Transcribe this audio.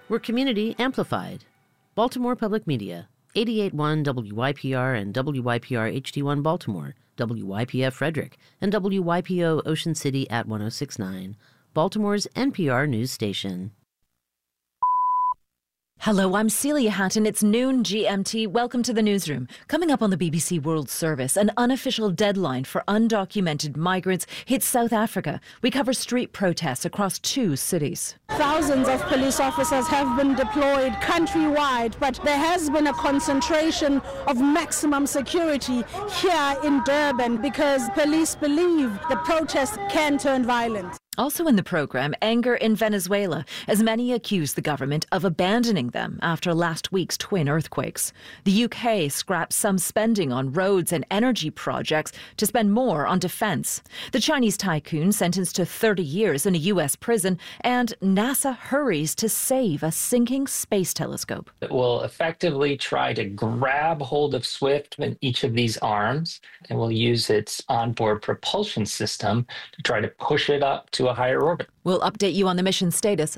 We're community amplified. Baltimore Public Media, 88.1 WYPR and WYPR HD1 Baltimore, WYPF Frederick, and WYPO Ocean City at 106.9, Baltimore's NPR news station. Hello, I'm Celia Hatton. It's noon GMT. Welcome to the newsroom. Coming up on the BBC World Service, an unofficial deadline for undocumented migrants hits South Africa. We cover street protests across 2 cities. Thousands of police officers have been deployed countrywide, but there has been a concentration of maximum security here in Durban because police believe the protests can turn violent. Also in the programme, anger in Venezuela, as many accuse the government of abandoning them after last week's twin earthquakes. The UK scraps some spending on roads and energy projects to spend more on defence. The Chinese tycoon sentenced to 30 years in a US prison, and NASA hurries to save a sinking space telescope. It will effectively try to grab hold of Swift in each of these arms, and will use its onboard propulsion system to try to push it up to a higher orbit. We'll update you on the mission status